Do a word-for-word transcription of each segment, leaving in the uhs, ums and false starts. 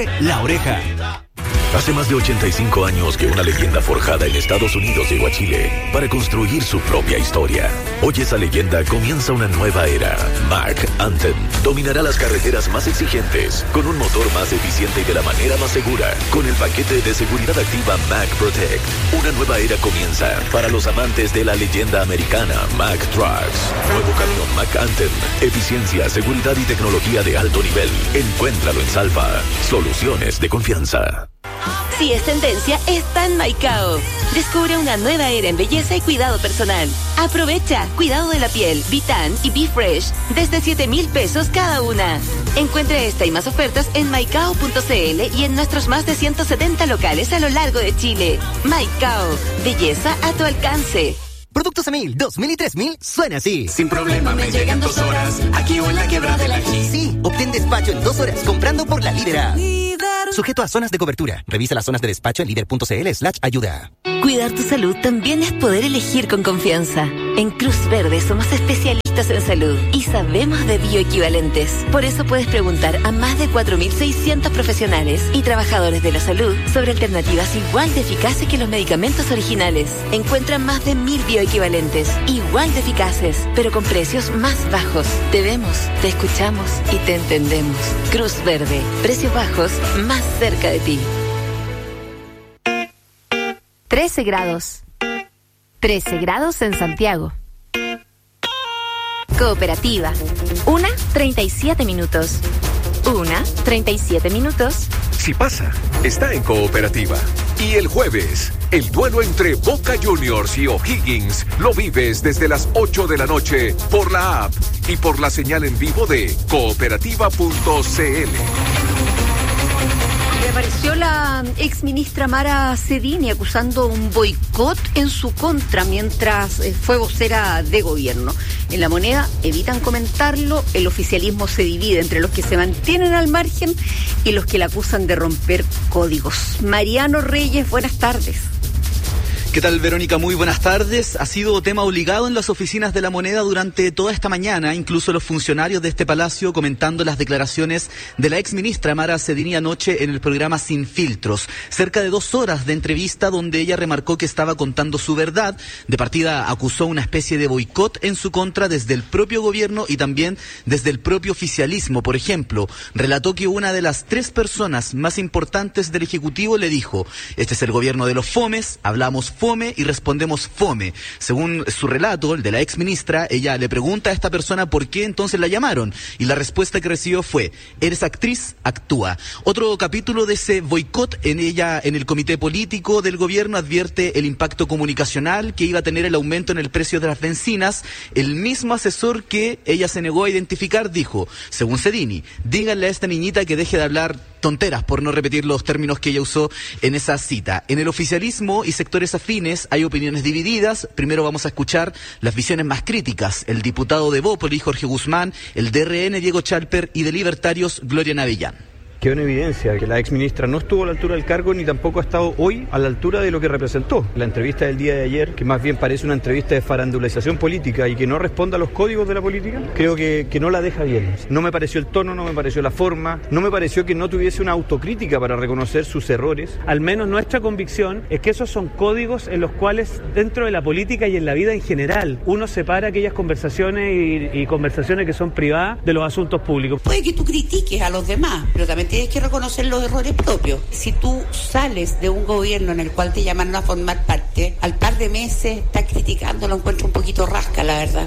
La Oreja. Hace más de ochenta y cinco años que una leyenda forjada en Estados Unidos llegó a Chile para construir su propia historia. Hoy esa leyenda comienza una nueva era. Mack Anthem dominará las carreteras más exigentes con un motor más eficiente y de la manera más segura. Con el paquete de seguridad activa Mack Protect, una nueva era comienza para los amantes de la leyenda americana Mack Trucks. Nuevo camión Mack Anthem, eficiencia, seguridad y tecnología de alto nivel. Encuéntralo en Salva. Soluciones de confianza. Si es tendencia, está en Maicao. Descubre una nueva era en belleza y cuidado personal. Aprovecha cuidado de la piel, Vitan y Be Fresh desde siete mil pesos cada una. Encuentra esta y más ofertas en maicao punto cl y en nuestros más de ciento setenta locales a lo largo de Chile. Maicao, belleza a tu alcance. Productos Emil dos mil y tres mil suena así. Sin problema me llegan dos horas, aquí o en la quebrada de la G. Sí, obtén despacho en dos horas comprando por la Lídera. Sujeto a zonas de cobertura. Revisa las zonas de despacho en líder punto cl slash ayuda. Cuidar tu salud también es poder elegir con confianza. En Cruz Verde somos especialistas en salud y sabemos de bioequivalentes. Por eso puedes preguntar a más de cuatro mil seiscientos profesionales y trabajadores de la salud sobre alternativas igual de eficaces que los medicamentos originales. Encuentra más de mil bioequivalentes, igual de eficaces, pero con precios más bajos. Te vemos, te escuchamos y te entendemos. Cruz Verde, precios bajos más cerca de ti. trece grados. trece grados en Santiago. Cooperativa. Una, treinta y siete minutos. Una, treinta y siete minutos. Si pasa, está en Cooperativa. Y el jueves, el duelo entre Boca Juniors y O'Higgins lo vives desde las ocho de la noche por la app y por la señal en vivo de cooperativa punto cl. Apareció la ex ministra Mara Cedini acusando un boicot en su contra mientras fue vocera de gobierno. En La Moneda evitan comentarlo, el oficialismo se divide entre los que se mantienen al margen y los que la acusan de romper códigos. Mariano Reyes, buenas tardes. ¿Qué tal, Verónica? Muy buenas tardes. Ha sido tema obligado en las oficinas de La Moneda durante toda esta mañana, incluso los funcionarios de este palacio comentando las declaraciones de la exministra Mara Cedini anoche en el programa Sin Filtros. Cerca de dos horas de entrevista donde ella remarcó que estaba contando su verdad. De partida acusó una especie de boicot en su contra desde el propio gobierno y también desde el propio oficialismo. Por ejemplo, relató que una de las tres personas más importantes del Ejecutivo le dijo: este es el gobierno de los fomes, hablamos fome y respondemos fome. Según su relato, el de la exministra, ella le pregunta a esta persona por qué entonces la llamaron y la respuesta que recibió fue: eres actriz, actúa. Otro capítulo de ese boicot en ella, en el comité político del gobierno, advierte el impacto comunicacional que iba a tener el aumento en el precio de las bencinas. El mismo asesor que ella se negó a identificar dijo, según Cedini, díganle a esta niñita que deje de hablar tonteras, por no repetir los términos que ella usó en esa cita. En el oficialismo y sectores afines hay opiniones divididas. Primero vamos a escuchar las visiones más críticas. El diputado de Bópoli, Jorge Guzmán, el de R N, Diego Chalper, y de Libertarios, Gloria Navellán. Quedó en evidencia que la exministra no estuvo a la altura del cargo ni tampoco ha estado hoy a la altura de lo que representó. La entrevista del día de ayer, que más bien parece una entrevista de farandulización política y que no responde a los códigos de la política, creo que, que no la deja bien. No me pareció el tono, no me pareció la forma, no me pareció que no tuviese una autocrítica para reconocer sus errores. Al menos nuestra convicción es que esos son códigos en los cuales dentro de la política y en la vida en general uno separa aquellas conversaciones y, y conversaciones que son privadas de los asuntos públicos. Puede que tú critiques a los demás, pero también tienes que reconocer los errores propios. Si tú sales de un gobierno en el cual te llamaron a formar parte, al par de meses estás criticando, lo encuentro un poquito rasca, la verdad.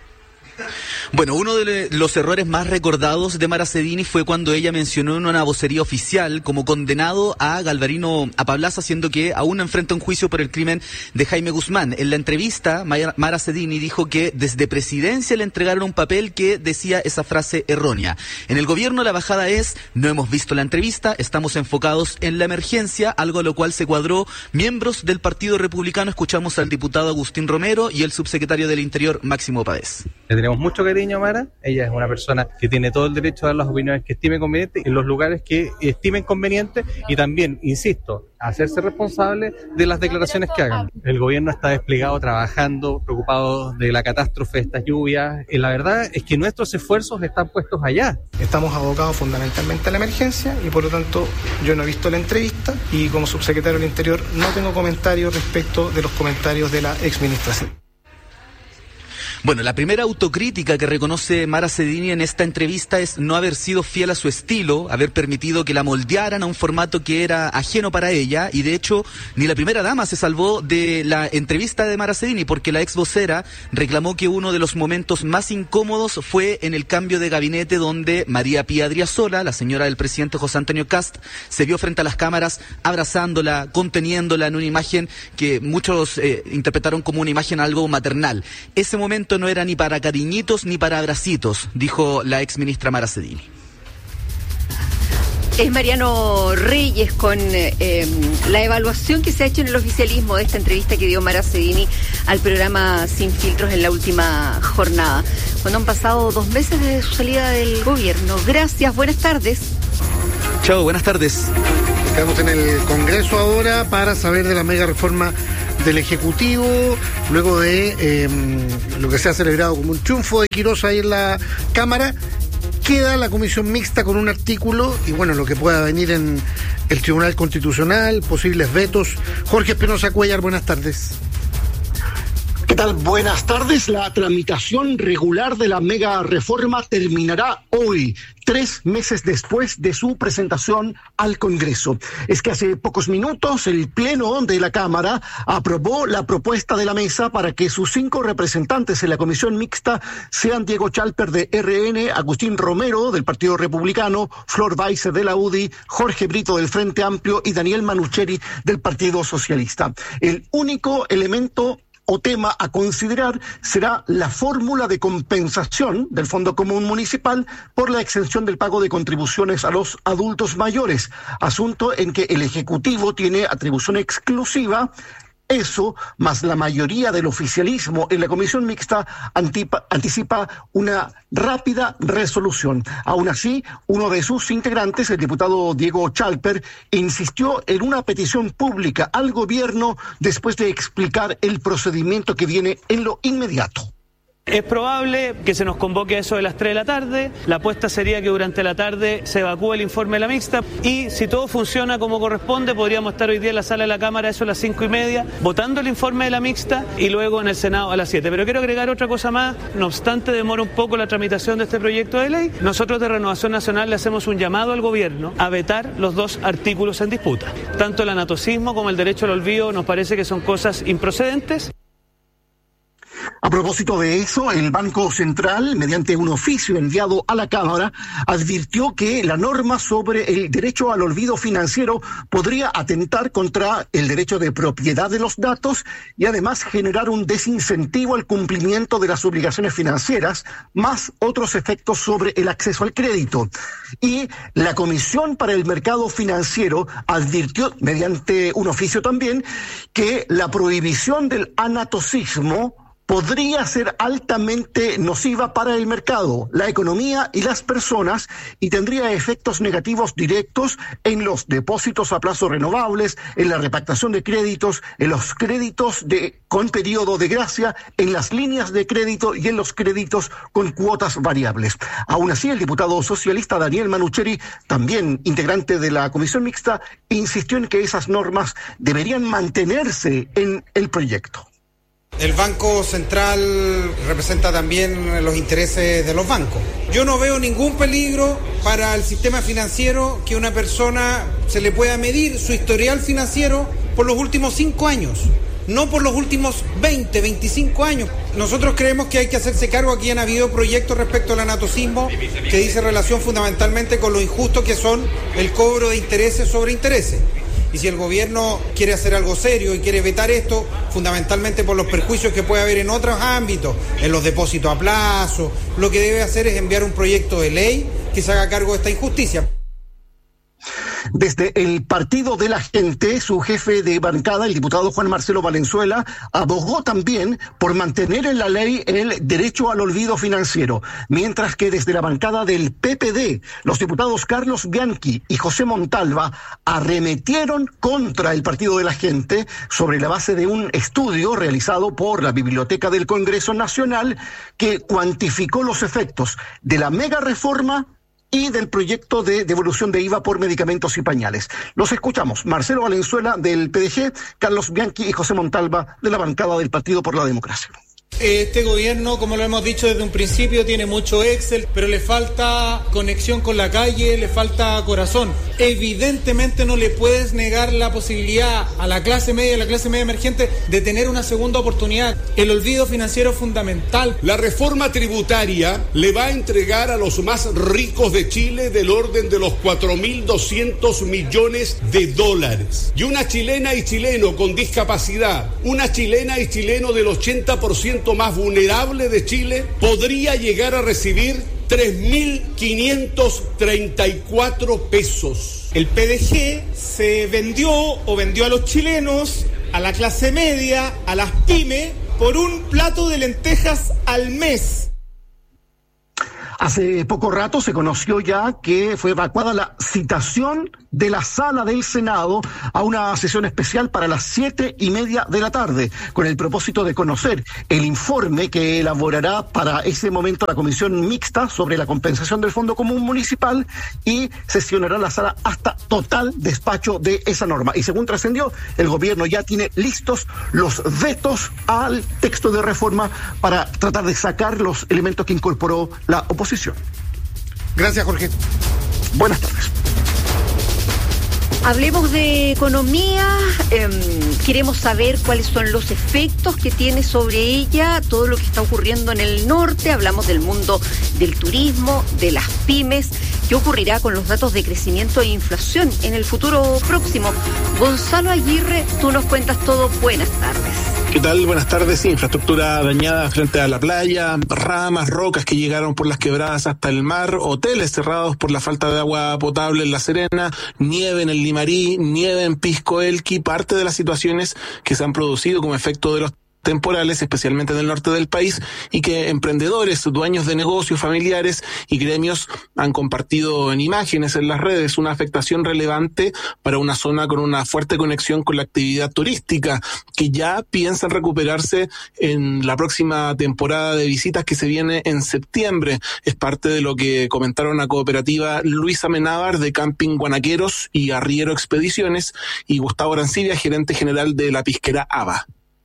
Bueno, uno de los errores más recordados de Mara Cedini fue cuando ella mencionó en una vocería oficial como condenado a Galvarino Apablaza, siendo que aún enfrenta un juicio por el crimen de Jaime Guzmán. En la entrevista, Mara Cedini dijo que desde presidencia le entregaron un papel que decía esa frase errónea. En el gobierno la bajada es: no hemos visto la entrevista, estamos enfocados en la emergencia, algo a lo cual se cuadró miembros del Partido Republicano. Escuchamos al diputado Agustín Romero y el subsecretario del Interior, Máximo Pavés. Le tenemos mucho cariño Cedeño Mara. Ella es una persona que tiene todo el derecho a dar las opiniones que estime convenientes en los lugares que estimen convenientes y también, insisto, hacerse responsable de las declaraciones que hagan. El gobierno está desplegado, trabajando, preocupado de la catástrofe de estas lluvias. Y la verdad es que nuestros esfuerzos están puestos allá. Estamos abocados fundamentalmente a la emergencia y por lo tanto yo no he visto la entrevista y como subsecretario del Interior no tengo comentarios respecto de los comentarios de la exministra. Bueno, la primera autocrítica que reconoce Mara Cedini en esta entrevista es no haber sido fiel a su estilo, haber permitido que la moldearan a un formato que era ajeno para ella, y de hecho ni la primera dama se salvó de la entrevista de Mara Cedini, porque la ex vocera reclamó que uno de los momentos más incómodos fue en el cambio de gabinete, donde María Pía Adriasola, la señora del presidente José Antonio Kast, se vio frente a las cámaras abrazándola, conteniéndola en una imagen que muchos eh, interpretaron como una imagen algo maternal. Ese momento no era ni para cariñitos ni para abracitos, dijo la ex ministra Mara Cedini. Es Mariano Reyes con eh, la evaluación que se ha hecho en el oficialismo de esta entrevista que dio Mara Cedini al programa Sin Filtros en la última jornada, cuando han pasado dos meses desde su salida del gobierno. Gracias, buenas tardes. Chao, buenas tardes. Estamos en el Congreso ahora para saber de la mega reforma del Ejecutivo, luego de eh, lo que se ha celebrado como un triunfo de Quirós ahí en la Cámara. Queda la comisión mixta con un artículo y bueno, lo que pueda venir en el Tribunal Constitucional, posibles vetos. Jorge Espinosa Cuellar, buenas tardes. ¿Qué tal? Buenas tardes. La tramitación regular de la mega reforma terminará hoy, tres meses después de su presentación al Congreso. Es que hace pocos minutos el Pleno de la Cámara aprobó la propuesta de la mesa para que sus cinco representantes en la comisión mixta sean Diego Chalper de R N, Agustín Romero del Partido Republicano, Flor Baize de la U D I, Jorge Brito del Frente Amplio y Daniel Manucheri del Partido Socialista. El único elemento o tema a considerar será la fórmula de compensación del Fondo Común Municipal por la exención del pago de contribuciones a los adultos mayores, asunto en que el Ejecutivo tiene atribución exclusiva. Eso, más la mayoría del oficialismo en la comisión mixta, antipa, anticipa una rápida resolución. Aún así, uno de sus integrantes, el diputado Diego Chalper, insistió en una petición pública al gobierno después de explicar el procedimiento que viene en lo inmediato. Es probable que se nos convoque a eso de las tres de la tarde. La apuesta sería que durante la tarde se evacúe el informe de la mixta y si todo funciona como corresponde, podríamos estar hoy día en la sala de la Cámara, eso a las cinco y media, votando el informe de la mixta y luego en el Senado a las siete. Pero quiero agregar otra cosa más. No obstante, demora un poco la tramitación de este proyecto de ley. Nosotros de Renovación Nacional le hacemos un llamado al gobierno a vetar los dos artículos en disputa. Tanto el anatocismo como el derecho al olvido nos parece que son cosas improcedentes. A propósito de eso, el Banco Central, mediante un oficio enviado a la Cámara, advirtió que la norma sobre el derecho al olvido financiero podría atentar contra el derecho de propiedad de los datos y además generar un desincentivo al cumplimiento de las obligaciones financieras, más otros efectos sobre el acceso al crédito. Y la Comisión para el Mercado Financiero advirtió, mediante un oficio también, que la prohibición del anatocismo podría ser altamente nociva para el mercado, la economía y las personas y tendría efectos negativos directos en los depósitos a plazo renovables, en la repactación de créditos, en los créditos de con periodo de gracia, en las líneas de crédito y en los créditos con cuotas variables. Aún así, el diputado socialista Daniel Manucheri, también integrante de la comisión mixta, insistió en que esas normas deberían mantenerse en el proyecto. El Banco Central representa también los intereses de los bancos. Yo no veo ningún peligro para el sistema financiero que una persona se le pueda medir su historial financiero por los últimos cinco años, no por los últimos veinte, veinticinco años. Nosotros creemos que hay que hacerse cargo. Aquí han habido proyectos respecto al anatocismo que dice relación fundamentalmente con lo injusto que son el cobro de intereses sobre intereses. Y si el gobierno quiere hacer algo serio y quiere vetar esto, fundamentalmente por los perjuicios que puede haber en otros ámbitos, en los depósitos a plazo, lo que debe hacer es enviar un proyecto de ley que se haga cargo de esta injusticia. Desde el Partido de la Gente, su jefe de bancada, el diputado Juan Marcelo Valenzuela, abogó también por mantener en la ley el derecho al olvido financiero, mientras que desde la bancada del P P D, los diputados Carlos Bianchi y José Montalva arremetieron contra el Partido de la Gente sobre la base de un estudio realizado por la Biblioteca del Congreso Nacional que cuantificó los efectos de la mega reforma y del proyecto de devolución de I V A por medicamentos y pañales. Los escuchamos. Marcelo Valenzuela del P D G, Carlos Bianchi y José Montalva de la bancada del Partido por la Democracia. Este gobierno, como lo hemos dicho desde un principio, tiene mucho Excel, pero le falta conexión con la calle, le falta corazón. Evidentemente no le puedes negar la posibilidad a la clase media, a la clase media emergente, de tener una segunda oportunidad. El olvido financiero es fundamental. La reforma tributaria le va a entregar a los más ricos de Chile del orden de los cuatro mil doscientos millones de dólares. Y una chilena y chileno con discapacidad, una chilena y chileno del ochenta por ciento más vulnerable de Chile, podría llegar a recibir tres mil quinientos treinta y cuatro pesos. El P D G se vendió o vendió a los chilenos, a la clase media, a las pymes, por un plato de lentejas al mes. Hace poco rato se conoció ya que fue evacuada la citación de la sala del Senado a una sesión especial para las siete y media de la tarde, con el propósito de conocer el informe que elaborará para ese momento la Comisión Mixta sobre la compensación del Fondo Común Municipal, y sesionará la sala hasta total despacho de esa norma. Y según trascendió, el gobierno ya tiene listos los vetos al texto de reforma para tratar de sacar los elementos que incorporó la oposición. Gracias, Jorge. Buenas tardes. Hablemos de economía, eh, queremos saber cuáles son los efectos que tiene sobre ella todo lo que está ocurriendo en el norte. Hablamos del mundo del turismo, de las pymes, qué ocurrirá con los datos de crecimiento e inflación en el futuro próximo. Gonzalo Aguirre, tú nos cuentas todo. Buenas tardes. ¿Qué tal? Buenas tardes. Sí, infraestructura dañada frente a la playa, ramas, rocas que llegaron por las quebradas hasta el mar, hoteles cerrados por la falta de agua potable en La Serena, nieve en el Limarí, nieve en Pisco Elqui, parte de las situaciones que se han producido como efecto de los temporales, especialmente en el norte del país, y que emprendedores, dueños de negocios, familiares y gremios han compartido en imágenes en las redes. Una afectación relevante para una zona con una fuerte conexión con la actividad turística, que ya piensan recuperarse en la próxima temporada de visitas que se viene en septiembre. Es parte de lo que comentaron a Cooperativa Luis Amenábar de Camping Guanaqueros y Arriero Expediciones, y Gustavo Arancibia, gerente general de la pisquera ABA.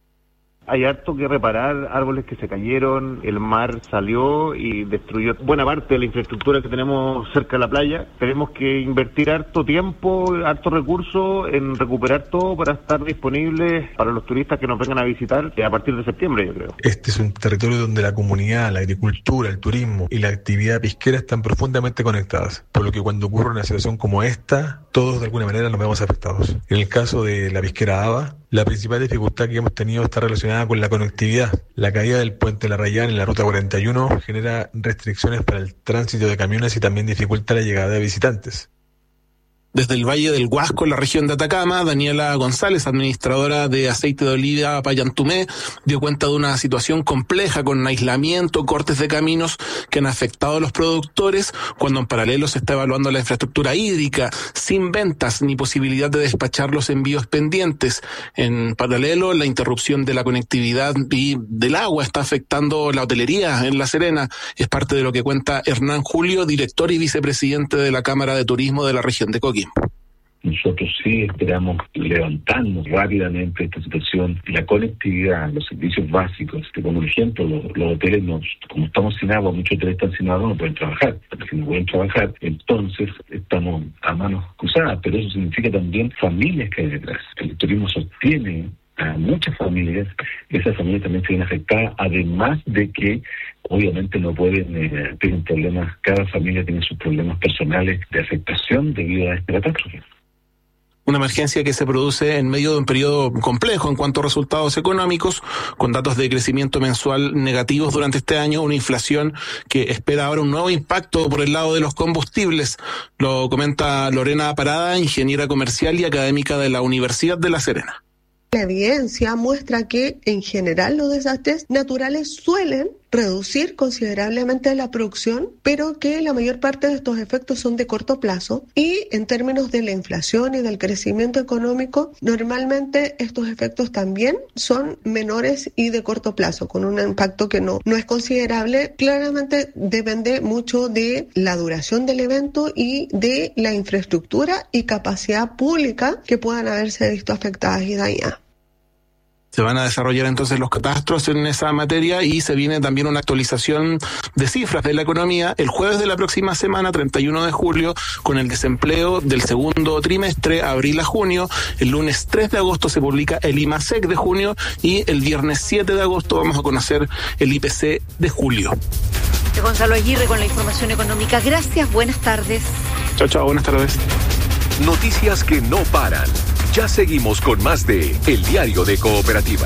Hay harto que reparar, árboles que se cayeron, el mar salió y destruyó buena parte de la infraestructura que tenemos cerca de la playa. Tenemos que invertir harto tiempo, harto recursos en recuperar todo para estar disponibles para los turistas que nos vengan a visitar a partir de septiembre, yo creo. Este es un territorio donde la comunidad, la agricultura, el turismo y la actividad pesquera están profundamente conectadas, por lo que cuando ocurre una situación como esta, todos de alguna manera nos vemos afectados. En el caso de la pisquera ABA, la principal dificultad que hemos tenido está relacionada con la conectividad. La caída del puente La Rayán en la ruta cuarenta y uno genera restricciones para el tránsito de camiones y también dificulta la llegada de visitantes. Desde el Valle del Huasco, en la región de Atacama, Daniela González, administradora de aceite de oliva Payantumé, dio cuenta de una situación compleja con aislamiento, cortes de caminos que han afectado a los productores, cuando en paralelo se está evaluando la infraestructura hídrica, sin ventas ni posibilidad de despachar los envíos pendientes. En paralelo, la interrupción de la conectividad y del agua está afectando la hotelería en La Serena. Es parte de lo que cuenta Hernán Julio, director y vicepresidente de la Cámara de Turismo de la región de Coquimbo. Nosotros sí esperamos levantarnos rápidamente esta situación. La conectividad, los servicios básicos, como por ejemplo los, los hoteles, nos, como estamos sin agua, muchos hoteles están sin agua, no pueden trabajar. Porque si no pueden trabajar, entonces estamos a manos cruzadas, pero eso significa también familias que hay detrás. El turismo sostiene a muchas familias, esas familias también se ven afectadas, además de que obviamente no pueden, eh, tienen problemas, cada familia tiene sus problemas personales de afectación debido a esta catástrofe. Una emergencia que se produce en medio de un periodo complejo en cuanto a resultados económicos, con datos de crecimiento mensual negativos durante este año, una inflación que espera ahora un nuevo impacto por el lado de los combustibles. Lo comenta Lorena Parada, ingeniera comercial y académica de la Universidad de La Serena. La evidencia muestra que, en general, los desastres naturales suelen reducir considerablemente la producción, pero que la mayor parte de estos efectos son de corto plazo. Y en términos de la inflación y del crecimiento económico, normalmente estos efectos también son menores y de corto plazo, con un impacto que no, no es considerable. Claramente depende mucho de la duración del evento y de la infraestructura y capacidad pública que puedan haberse visto afectadas y dañadas. Se van a desarrollar entonces los catastros en esa materia y se viene también una actualización de cifras de la economía el jueves de la próxima semana, treinta y uno de julio, con el desempleo del segundo trimestre, abril a junio. El lunes tres de agosto se publica el IMASEC de junio y el viernes siete de agosto vamos a conocer el I P C de julio. Gonzalo Aguirre con la información económica. Gracias, buenas tardes. Chao, chao, buenas tardes. Noticias que no paran. Ya seguimos con más de El Diario de Cooperativa.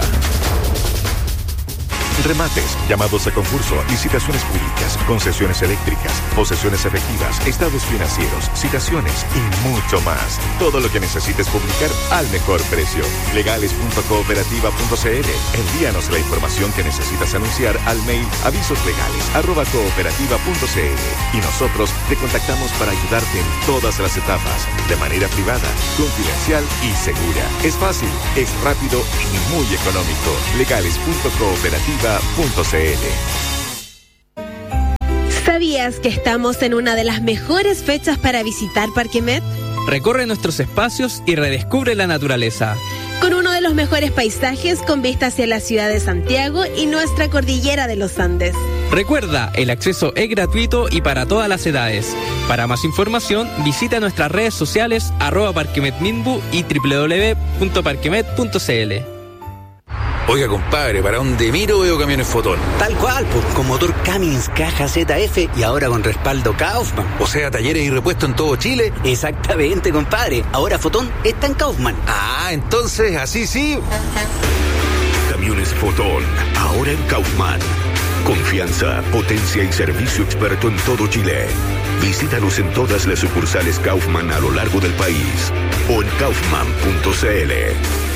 Remates, llamados a concurso, licitaciones públicas, concesiones eléctricas, posesiones efectivas, estados financieros, citaciones y mucho más. Todo lo que necesites publicar al mejor precio. legales punto cooperativa punto c l. Envíanos la información que necesitas anunciar al mail avisoslegales arroba cooperativa punto c l y nosotros te contactamos para ayudarte en todas las etapas, de manera privada, confidencial y segura. Es fácil, es rápido y muy económico. legales punto cooperativa punto c l. ¿Sabías que estamos en una de las mejores fechas para visitar Parque Met? Recorre nuestros espacios y redescubre la naturaleza. Con uno de los mejores paisajes con vista hacia la ciudad de Santiago y nuestra cordillera de los Andes. Recuerda, el acceso es gratuito y para todas las edades. Para más información, visita nuestras redes sociales arroba parquemetminbu y doble u doble u doble u punto parquemet punto c l. Oiga, compadre, ¿para dónde miro veo camiones Fotón? Tal cual, pues, con motor Cummins, caja Z F y ahora con respaldo Kaufman. O sea, talleres y repuestos en todo Chile. Exactamente, compadre. Ahora Fotón está en Kaufman. Ah, entonces, así sí. Camiones Fotón, ahora en Kaufman. Confianza, potencia y servicio experto en todo Chile. Visítanos en todas las sucursales Kaufman a lo largo del país o en kaufman punto c l.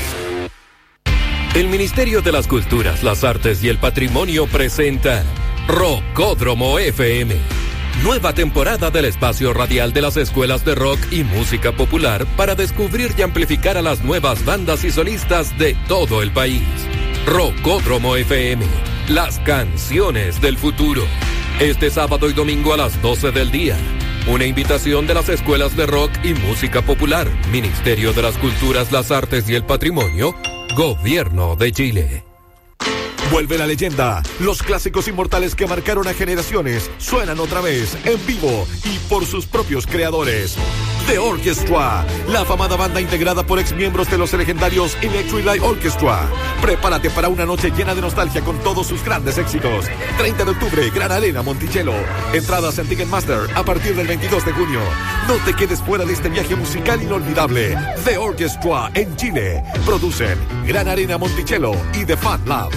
El Ministerio de las Culturas, las Artes y el Patrimonio presenta Rockódromo F M. Nueva temporada del espacio radial de las escuelas de rock y música popular para descubrir y amplificar a las nuevas bandas y solistas de todo el país. Rockódromo F M, las canciones del futuro. Este sábado y domingo a las doce del día. Una invitación de las escuelas de rock y música popular, Ministerio de las Culturas, las Artes y el Patrimonio, Gobierno de Chile. Vuelve la leyenda. Los clásicos inmortales que marcaron a generaciones suenan otra vez, en vivo y por sus propios creadores. The Orchestra, la afamada banda integrada por exmiembros de los legendarios Electric Light Orchestra. Prepárate para una noche llena de nostalgia con todos sus grandes éxitos. treinta de octubre, Gran Arena Monticello. Entradas en Ticketmaster a partir del veintidós de junio. No te quedes fuera de este viaje musical inolvidable. The Orchestra en Chile. Producen Gran Arena Monticello y The Fan Lab.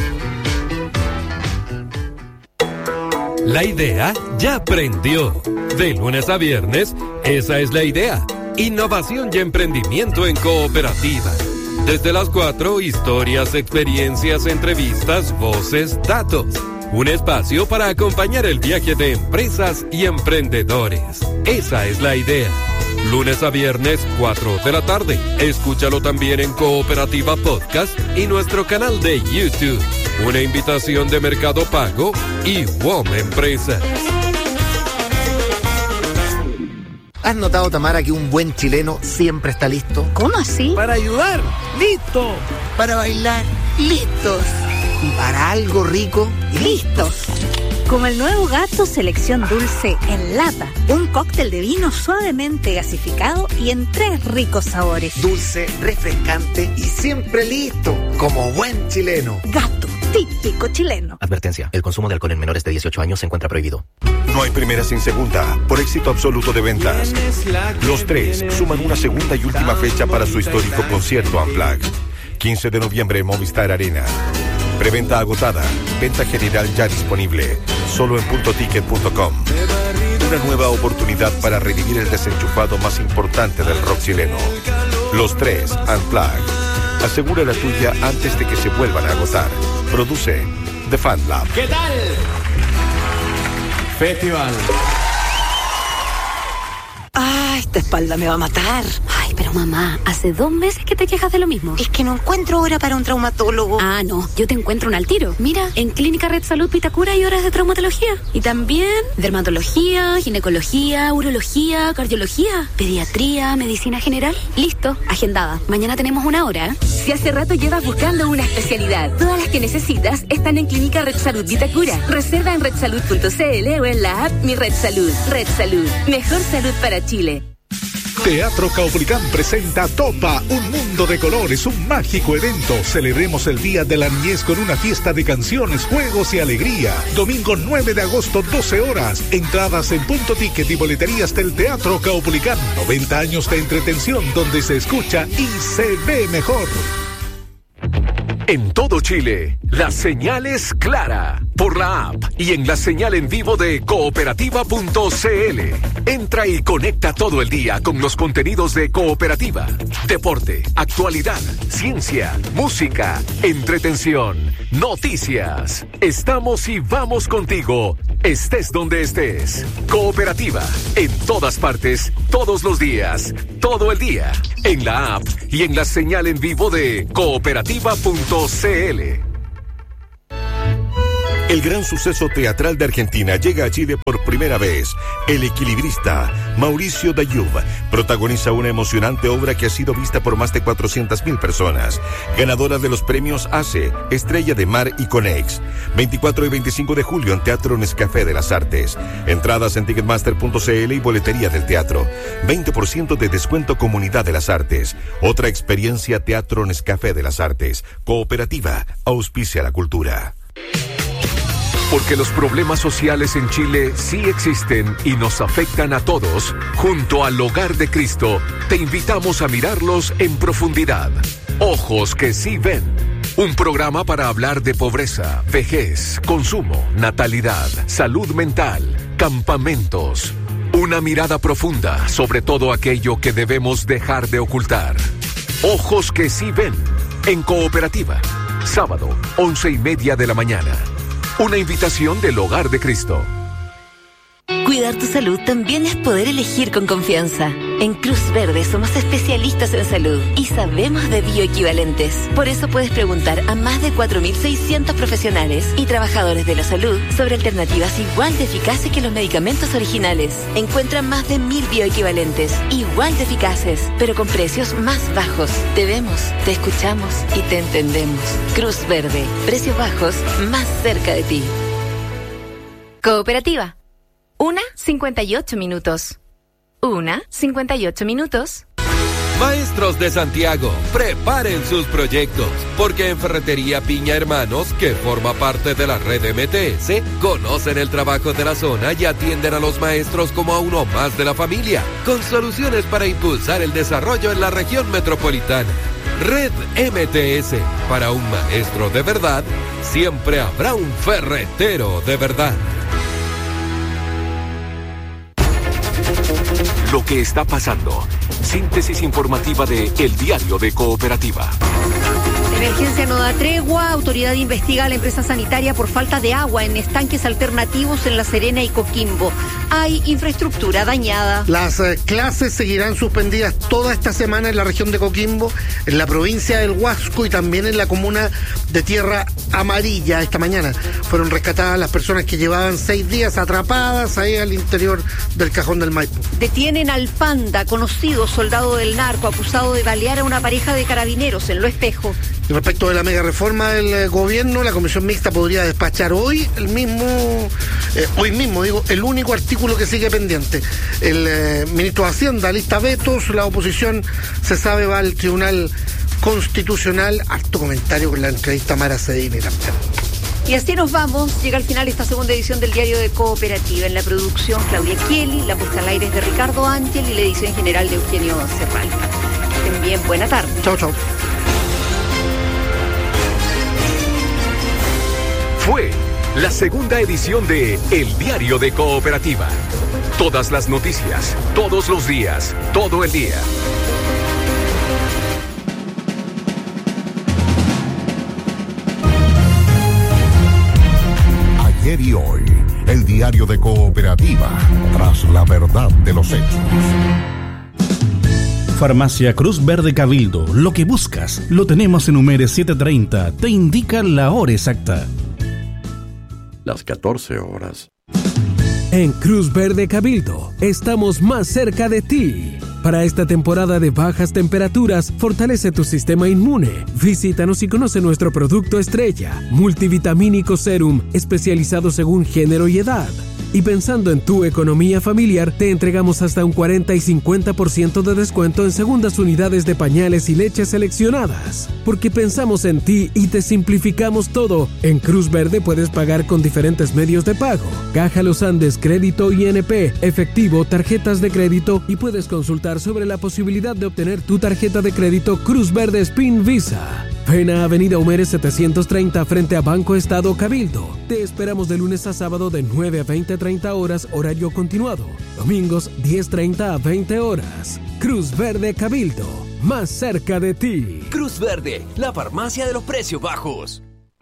La idea ya prendió. De lunes a viernes, esa es la idea. Innovación y emprendimiento en cooperativa. Desde las cuatro, historias, experiencias, entrevistas, voces, datos. Un espacio para acompañar el viaje de empresas y emprendedores. Esa es la idea. Lunes a viernes, cuatro de la tarde. Escúchalo también en Cooperativa Podcast y nuestro canal de YouTube. Una invitación de Mercado Pago y W O M Empresas. ¿Has notado, Tamara, que un buen chileno siempre está listo? ¿Cómo así? Para ayudar, listo. Para bailar, listos. Y para algo rico, listos. Como el nuevo Gato Selección Dulce en lata. Un cóctel de vino suavemente gasificado y en tres ricos sabores. Dulce, refrescante y siempre listo. Como buen chileno. Gato, típico chileno. Advertencia, el consumo de alcohol en menores de dieciocho años se encuentra prohibido. No hay primera sin segunda, por éxito absoluto de ventas. Los Tres suman una segunda y última fecha para su histórico concierto Unplugged. quince de noviembre en Movistar Arena. Preventa agotada, venta general ya disponible, solo en punto ticket punto com. Una nueva oportunidad para revivir el desenchufado más importante del rock chileno. Los Tres Unplugged. Asegura la tuya antes de que se vuelvan a agotar. Produce The Fan Lab. ¿Qué tal? Festival. Ah, esta espalda me va a matar. Ay, pero mamá, hace dos meses que te quejas de lo mismo. Es que no encuentro hora para un traumatólogo. Ah, no, yo te encuentro un al tiro. Mira, en Clínica Red Salud Vitacura hay horas de traumatología. Y también dermatología, ginecología, urología, cardiología, pediatría, medicina general. Listo, agendada. Mañana tenemos una hora. Si hace rato llevas buscando una especialidad, todas las que necesitas están en Clínica Red Salud Vitacura. Reserva en red salud punto c l o en la app Mi Red Salud. Red Salud, mejor salud para Chile. Teatro Caupolicán presenta Topa, un mundo de colores, un mágico evento. Celebremos el Día de la Niñez con una fiesta de canciones, juegos y alegría. Domingo nueve de agosto, doce horas. Entradas en punto ticket y boleterías del Teatro Caupolicán. noventa años de entretención donde se escucha y se ve mejor. En todo Chile, la señal es clara. Por la app y en la señal en vivo de cooperativa punto c l. Entra y conecta todo el día con los contenidos de Cooperativa. Deporte, actualidad, ciencia, música, entretención, noticias. Estamos y vamos contigo, estés donde estés. Cooperativa, en todas partes, todos los días, todo el día. En la app y en la señal en vivo de cooperativa punto c l. El gran suceso teatral de Argentina llega a Chile por primera vez. El equilibrista Mauricio Dayub protagoniza una emocionante obra que ha sido vista por más de cuatrocientas mil personas. Ganadora de los premios A C E, Estrella de Mar y Conex. veinticuatro y veinticinco de julio en Teatro Nescafé de las Artes. Entradas en ticketmaster punto c l y boletería del teatro. veinte por ciento de descuento Comunidad de las Artes. Otra experiencia Teatro Nescafé de las Artes. Cooperativa, auspicia la cultura. Porque los problemas sociales en Chile sí existen y nos afectan a todos, junto al Hogar de Cristo, te invitamos a mirarlos en profundidad. Ojos que sí ven. Un programa para hablar de pobreza, vejez, consumo, natalidad, salud mental, campamentos. Una mirada profunda sobre todo aquello que debemos dejar de ocultar. Ojos que sí ven. En Cooperativa. Sábado, once y media de la mañana. Una invitación del Hogar de Cristo. Cuidar tu salud también es poder elegir con confianza. En Cruz Verde somos especialistas en salud y sabemos de bioequivalentes. Por eso puedes preguntar a más de cuatro mil seiscientos profesionales y trabajadores de la salud sobre alternativas igual de eficaces que los medicamentos originales. Encuentra más de mil bioequivalentes, igual de eficaces, pero con precios más bajos. Te vemos, te escuchamos y te entendemos. Cruz Verde, precios bajos más cerca de ti. Cooperativa. Una cincuenta y ocho minutos. Una cincuenta y ocho minutos. Maestros de Santiago, preparen sus proyectos, porque en Ferretería Piña Hermanos, que forma parte de la red M T S, conocen el trabajo de la zona y atienden a los maestros como a uno más de la familia, con soluciones para impulsar el desarrollo en la región metropolitana. Red M T S, para un maestro de verdad, siempre habrá un ferretero de verdad. Lo que está pasando. Síntesis informativa de El Diario de Cooperativa. La emergencia no da tregua. Autoridad investiga a la empresa sanitaria por falta de agua en estanques alternativos en La Serena y Coquimbo. Hay infraestructura dañada. Las eh, clases seguirán suspendidas toda esta semana en la región de Coquimbo, en la provincia del Huasco y también en la comuna de Tierra Amarilla. Esta mañana fueron rescatadas las personas que llevaban seis días atrapadas ahí al interior del cajón del Maipo. Detienen al Panda, conocido soldado del narco, acusado de balear a una pareja de carabineros en Lo Espejo. Y respecto de la mega reforma del eh, gobierno, la comisión mixta podría despachar hoy el mismo, eh, hoy mismo digo, el único artículo que sigue pendiente. El eh, ministro de Hacienda lista vetos, la oposición se sabe va al Tribunal Constitucional. Harto comentario con la entrevista a Mara Cedini también. Y así nos vamos. Llega al final esta segunda edición del Diario de Cooperativa. En la producción, Claudia Kieli, la puesta al aire es de Ricardo Ángel y la edición general de Eugenio Serralca. Estén bien, buena tarde. Chao, chao. Fue la segunda edición de El Diario de Cooperativa. Todas las noticias, todos los días, todo el día. Ayer y hoy, el Diario de Cooperativa, tras la verdad de los hechos. Farmacia Cruz Verde Cabildo, lo que buscas, lo tenemos en Humeres siete treinta, te indica la hora exacta. Las catorce horas. En Cruz Verde Cabildo, estamos más cerca de ti. Para esta temporada de bajas temperaturas, fortalece tu sistema inmune. Visítanos y conoce nuestro producto estrella, Multivitamínico Serum, especializado según género y edad. Y pensando en tu economía familiar, te entregamos hasta un cuarenta y cincuenta por ciento de descuento en segundas unidades de pañales y leches seleccionadas. Porque pensamos en ti y te simplificamos todo. En Cruz Verde puedes pagar con diferentes medios de pago. Caja Los Andes, crédito I N P, efectivo, tarjetas de crédito y puedes consultar sobre la posibilidad de obtener tu tarjeta de crédito Cruz Verde Spin Visa. Ven a Avenida Humeres setecientos treinta frente a Banco Estado Cabildo. Te esperamos de lunes a sábado de nueve a veinte treinta horas, horario continuado. Domingos diez treinta a veinte horas. Cruz Verde Cabildo, más cerca de ti. Cruz Verde, la farmacia de los precios bajos.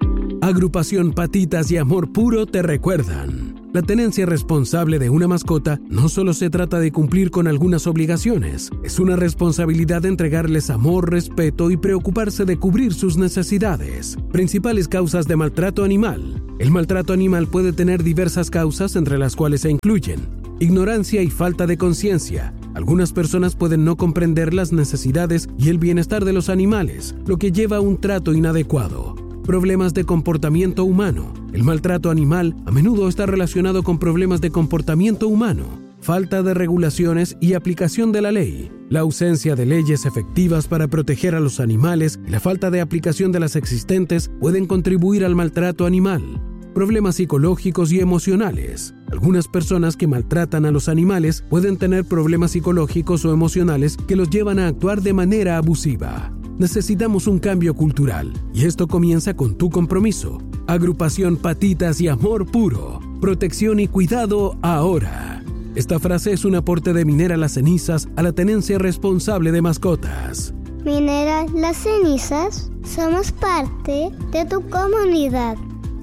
Agrupación Patitas y Amor Puro te recuerdan. La tenencia responsable de una mascota no solo se trata de cumplir con algunas obligaciones, es una responsabilidad de entregarles amor, respeto y preocuparse de cubrir sus necesidades. Principales causas de maltrato animal. El maltrato animal puede tener diversas causas, entre las cuales se incluyen ignorancia y falta de conciencia. Algunas personas pueden no comprender las necesidades y el bienestar de los animales, lo que lleva a un trato inadecuado. Problemas de comportamiento humano. El maltrato animal a menudo está relacionado con problemas de comportamiento humano, falta de regulaciones y aplicación de la ley. La ausencia de leyes efectivas para proteger a los animales y la falta de aplicación de las existentes pueden contribuir al maltrato animal. Problemas psicológicos y emocionales. Algunas personas que maltratan a los animales pueden tener problemas psicológicos o emocionales que los llevan a actuar de manera abusiva. Necesitamos un cambio cultural y esto comienza con tu compromiso. Agrupación Patitas y Amor Puro. Protección y cuidado ahora. Esta frase es un aporte de Minera Las Cenizas a la tenencia responsable de mascotas. Minera Las Cenizas, somos parte de tu comunidad.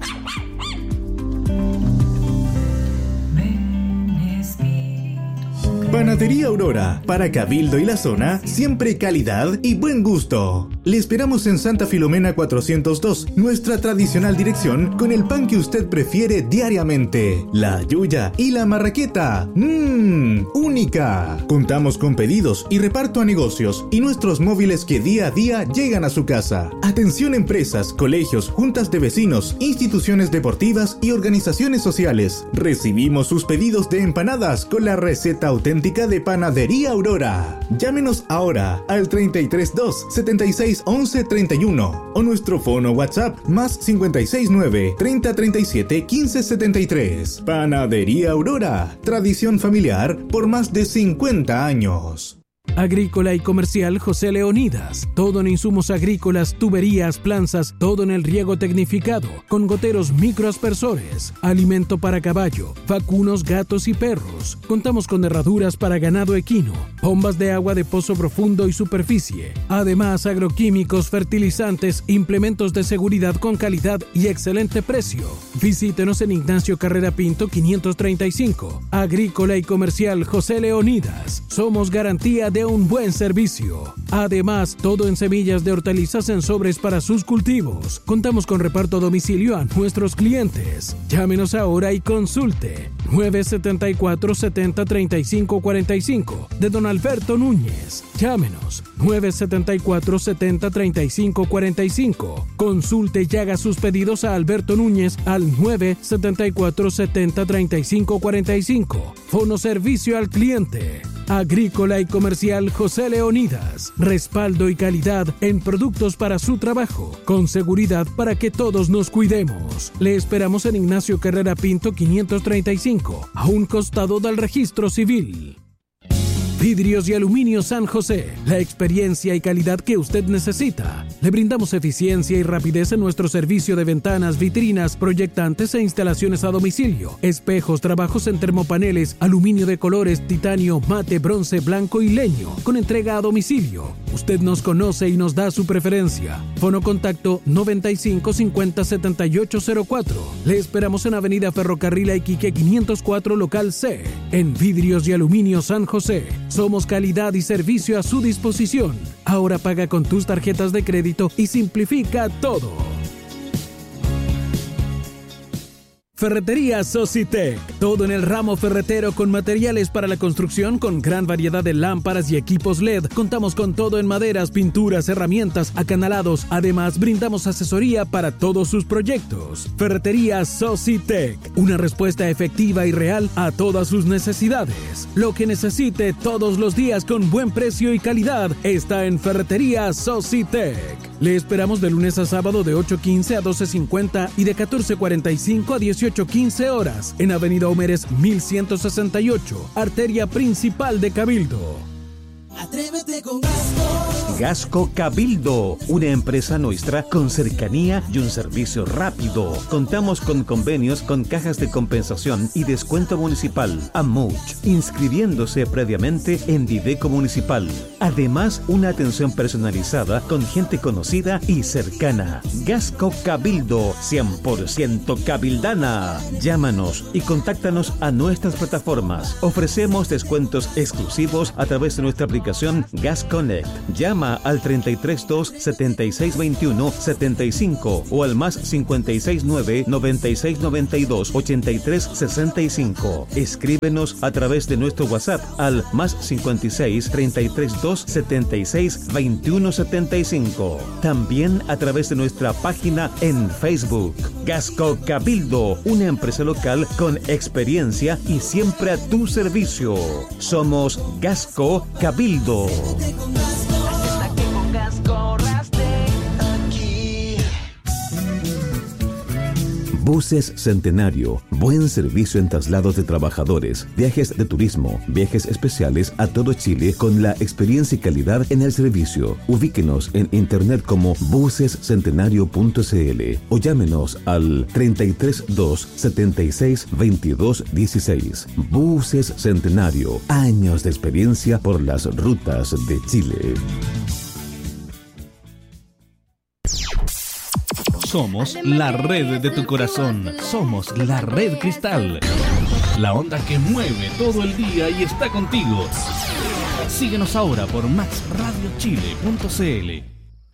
Panadería Aurora, para Cabildo y la zona, siempre calidad y buen gusto. Le esperamos en Santa Filomena cuatrocientos dos, nuestra tradicional dirección con el pan que usted prefiere diariamente, la yuya y la marraqueta. ¡Mmm! ¡Única! Contamos con pedidos y reparto a negocios y nuestros móviles que día a día llegan a su casa. Atención empresas, colegios, juntas de vecinos, instituciones deportivas y organizaciones sociales. Recibimos sus pedidos de empanadas con la receta auténtica de Panadería Aurora. Llámenos ahora al treinta y tres dos, setenta y seis once treinta y uno o nuestro fono WhatsApp más cincuenta y seis nueve, treinta treinta y siete quince setenta y tres. Panadería Aurora, tradición familiar por más de cincuenta años. Agrícola y comercial José Leonidas. Todo en insumos agrícolas, tuberías, planzas, todo en el riego tecnificado, con goteros microaspersores, alimento para caballo, vacunos, gatos y perros. Contamos con herraduras para ganado equino, bombas de agua de pozo profundo y superficie. Además, agroquímicos, fertilizantes, implementos de seguridad con calidad y excelente precio. Visítenos en Ignacio Carrera Pinto quinientos treinta y cinco. Agrícola y comercial José Leonidas. Somos garantía de un buen servicio. Además, todo en semillas de hortalizas en sobres para sus cultivos. Contamos con reparto a domicilio a nuestros clientes. Llámenos ahora y consulte. nueve setenta y cuatro, setenta, treinta y cinco cuarenta y cinco de Don Alberto Núñez. Llámenos nueve setenta y cuatro, setenta, treinta y cinco cuarenta y cinco. Consulte y haga sus pedidos a Alberto Núñez al nueve setenta y cuatro, setenta, treinta y cinco cuarenta y cinco. Fono Servicio al Cliente. Agrícola y Comercial José Leonidas. Respaldo y calidad en productos para su trabajo, con seguridad para que todos nos cuidemos. Le esperamos en Ignacio Carrera Pinto quinientos treinta y cinco, a un costado del Registro Civil. Vidrios y Aluminio San José, la experiencia y calidad que usted necesita. Le brindamos eficiencia y rapidez en nuestro servicio de ventanas, vitrinas, proyectantes e instalaciones a domicilio, espejos, trabajos en termopaneles, aluminio de colores, titanio, mate, bronce, blanco y leño, con entrega a domicilio. Usted nos conoce y nos da su preferencia. Fono contacto noventa y cinco cincuenta setenta y ocho cero cuatro. Le esperamos en Avenida Ferrocarril Iquique quinientos cuatro, local C. En Vidrios y Aluminio San José. Somos calidad y servicio a su disposición. Ahora paga con tus tarjetas de crédito y simplifica todo. Ferretería Socitec. Todo en el ramo ferretero con materiales para la construcción con gran variedad de lámparas y equipos L E D. Contamos con todo en maderas, pinturas, herramientas, acanalados. Además, brindamos asesoría para todos sus proyectos. Ferretería Socitec. Una respuesta efectiva y real a todas sus necesidades. Lo que necesite todos los días con buen precio y calidad está en Ferretería Socitec. Le esperamos de lunes a sábado de ocho quince a doce cincuenta y de catorce cuarenta y cinco a dieciocho quince horas en Avenida Homeres mil ciento sesenta y ocho, arteria principal de Cabildo. Atrévete con Gasco. Gasco Cabildo, una empresa nuestra con cercanía y un servicio rápido. Contamos con convenios con cajas de compensación y descuento municipal, Amuch, inscribiéndose previamente en Dideco Municipal. Además, una atención personalizada con gente conocida y cercana. Gasco Cabildo, cien por ciento cabildana. Llámanos y contáctanos a nuestras plataformas. Ofrecemos descuentos exclusivos a través de nuestra aplicación Gas Connect. Llama al treinta y tres dos, setenta y seis veintiuno, setenta y cinco o al más cincuenta y seis nueve, noventa y seis noventa y dos, ochenta y tres sesenta y cinco. Escríbenos a través de nuestro WhatsApp al más cincuenta y seis, treinta y tres dos, setenta y seis veintiuno setenta y cinco. También a través de nuestra página en Facebook. Gasco Cabildo, una empresa local con experiencia y siempre a tu servicio. Somos Gasco Cabildo. Buses Centenario, buen servicio en traslados de trabajadores, viajes de turismo, viajes especiales a todo Chile con la experiencia y calidad en el servicio. Ubíquenos en internet como buses centenario punto c l o llámenos al treinta y tres dos, setenta y seis veintidós dieciséis. Buses Centenario, años de experiencia por las rutas de Chile. Somos la red de tu corazón. Somos la red Cristal. La onda que mueve todo el día y está contigo. Síguenos ahora por max radio chile punto c l.